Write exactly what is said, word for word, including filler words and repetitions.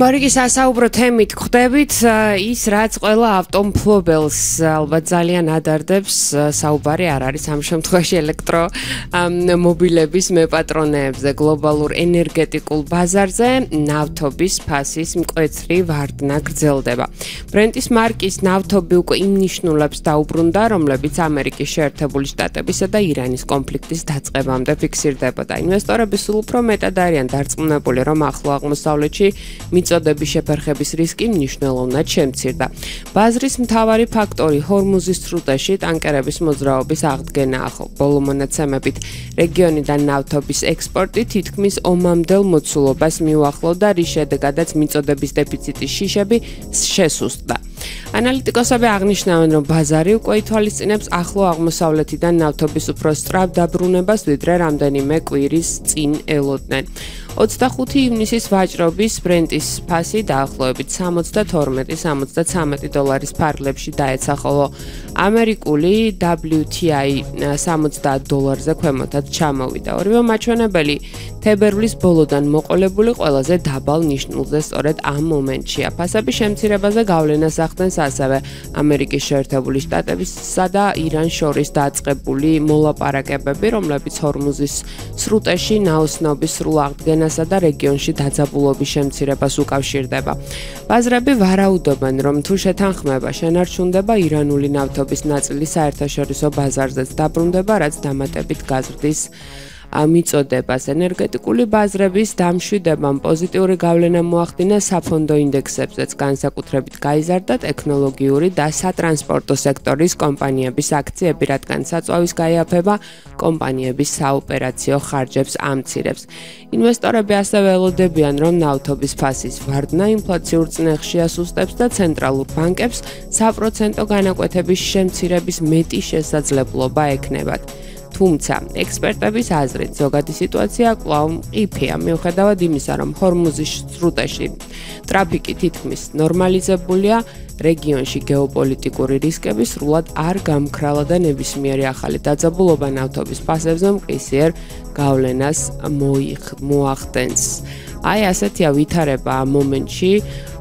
ბარიგი სასაუბრო თემით ხვდებით ის რაც ყველა ავტომფლობელს ალბათ ძალიან ადარდებს საუბარი არ არის ამ შემთხვევაში ელექტრო მობილების მეპატრონეებზე გლობალურ ენერგეტიკულ ბაზარზე ნავთობის ფასის მკვეთრი ვარდნა გრძელდება. ბრენტის მარკის ნავთობი უკვე იმ ნიშნულებს დაუბრუნდა, რომლებიც ამერიკის შეერთებული შტატებისა და ირანის კონფლიქტის დაწყებამდე ფიქსირდებოდა. ინვესტორები სულ უფრო მეტად არიან დარწმუნებული, რომ ახლო აღმოსავლეთში მიწოდების შეფერხების რისკი მნიშვნელოვნად შემცირდა. ბაზრის მთავარი ფაქტორი ჰორმუზის სრუტეში ტანკერების მოძრაობის აღდგენაა. ბოლო მონაცემებით რეგიონიდან ნავთობის ექსპორტი თითქმის ომამდელ მოცულობას მიუახლოვდა, რის შედეგადაც მიწოდების დეფიციტის შიშები შესუსტდა. ანალიტიკოსები აღნიშნავენ, რომ ბაზარი უკვე ითვალისწინებს ახლო აღმოსავლეთიდან ნავთობის უფრო სწრაფ დაბრუნებას, ვიდრე რამდენიმე კვირის წინ ელოდნენ. ოცდახუთი ივნისის ვაჭრობის ბრენტის ფასი დაახლოებით სამოცდათორმეტი სამოცდაცამეტი დოლარის ფარგლებში დაეცა, ხოლო ამერიკული დაბლიუ თი აი სამოცდაათ დოლარზე ქვემოთაც ჩამოვიდა. ორივე მაჩვენებელი თებერვლის ბოლოდან მოყოლებული ყველაზე დაბალ ნიშნულზე სწორედ ამ მომენტშია. ფასების შემცირებაზე გავლენას ახდენს ასევე ამერიკის შეერთებული შტატებისა და ირანს შორის დაწყებული მოლაპარაკებები, რომლებიც ჰორმუზის სრუტეში ნაოსნობის სრულ აღდგენასა და რეგიონში დაძაბულობის შემცირებას უკავშირდება. ბაზრები ვარაუდობენ, რომ თუ შეთანხმება შენარჩუნდება, ირანული ნავთობის ნაწილი საერთაშორისო ბაზარზეც დაბრუნდება, რაც დამატებით გაზრდის მიწოდებას. ენერგეტიკული ბაზრების დამშვიდებამ პოზიტიური გავლენა მოახდინა საფონდო ინდექსებზეც, განსაკუთრებით გაიზარდა ტექნოლოგიური და სატრანსპორტო სექტორის კომპანიების აქციები, რადგან საწვავის გაიაფება კომპანიების საოპერაციო ხარჯებს ამცირებს. ინვესტორები ასევე ელოდებიან, რომ ნავთობის ფასის ვარდნა ინფლაციურ წნეხში ასუსტებს და ცენტრალურ ბანკებს საპროცენტო განაკვეთების შემცირების მეტი შესაძლებლობა ექნებათ. თუმცა, ექსპერტების აზრით, ზოგადი სიტუაცია კვლავ მყიფეა, მიუხედავად იმისა, რომ ჰორმუზის სრუტეში ტრაფიკი თითქმის ნორმალიზებულია, რეგიონში გეოპოლიტიკური რისკები სრულად არ გამქრალა და ნებისმიერი ახალი დაძაბულობა ნავთობის ფასებზე მყისიერ გავლენას მოახდენს. აი ასეთია ვითარება ამ მომენტში